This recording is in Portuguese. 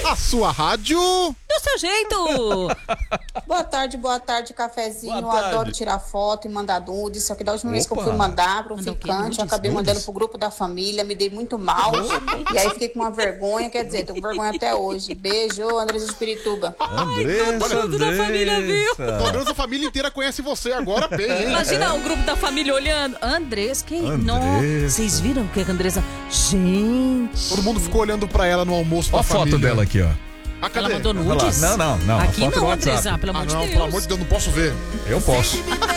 A sua rádio... Do seu jeito. Boa tarde, cafezinho. Boa tarde. Eu adoro tirar foto e mandar nudes. Só que da última vez que eu Opa. fui mandar para um Mandou o quê? ficante, eu acabei mandando pro grupo da família, me dei muito mal. E aí fiquei com uma vergonha, quer dizer, tô com vergonha até hoje. Beijo, Andrés de Espirituba. Andressa, mundo da família viu. Pelo menos a família inteira conhece você agora bem, hein? Imagina o grupo da família olhando. Andressa, quem? Não. Andressa. Vocês viram o que a Andressa... Gente. Todo mundo ficou olhando pra ela no almoço Olha da a foto família. dela aqui, ó. Ah, cadê? Ela mandou Olha lá. nudes? Não. A Aqui foto não, do Andressa, WhatsApp. pelo amor de Não, Deus. pelo amor de Deus, não posso ver. Eu posso.